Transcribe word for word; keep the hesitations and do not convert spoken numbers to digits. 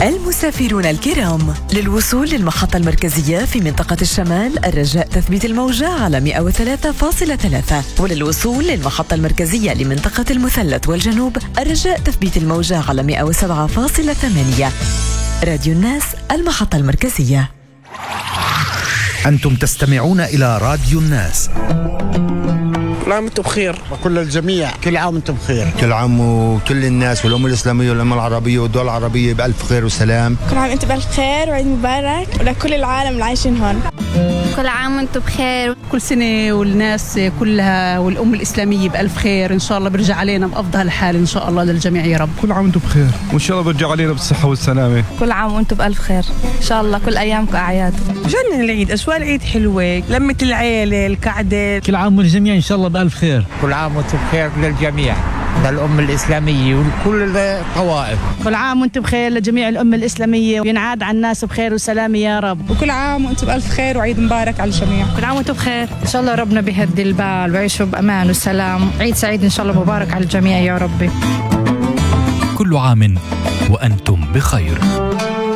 المسافرون الكرام، للوصول للمحطة المركزية في منطقة الشمال الرجاء تثبيت الموجة على مئة وثلاثة فاصلة ثلاثة، وللوصول للمحطة المركزية لمنطقة المثلث والجنوب الرجاء تثبيت الموجة على مئة وسبعة فاصلة ثمانية. راديو الناس، المحطة المركزية. أنتم تستمعون إلى راديو الناس. كل عام وانتم بخير. وكل الجميع كل عام وانتم بخير. كل عام وكل الناس والأمة الإسلامية والأمة العربية والدول العربية بألف خير وسلام. كل عام وانتم بألف خير وعيد مبارك ولكل العالم اللي عايشين هون. كل عام وانتم بخير. كل سنة والناس كلها والأمة الإسلامية بألف خير، إن شاء الله برجع علينا بأفضل الحال إن شاء الله للجميع يا رب. كل عام وانتم بخير وإن شاء الله برجع علينا بالصحة والسلامة. كل عام وانتم بألف خير، إن شاء الله كل أيامكم أعياد. جنن العيد، أجواء العيد حلوة، لمة العيلة، القعدة. كل عام والجميع إن شاء الله بألف خير. كل عام وانتم بخير للجميع، للأمة الإسلامية وكل الطوائف. كل عام وانتم بخير لجميع الأمة الإسلامية، وينعاد على الناس بخير وسلامة يا رب. وكل عام وانتم بألف خير وعيد مبارك على الجميع. كل عام وانتم بخير، إن شاء الله ربنا بيهدي البال ويعيشوا بأمان وسلام. عيد سعيد إن شاء الله مبارك على الجميع يا ربي. كل عام وأنتم بخير.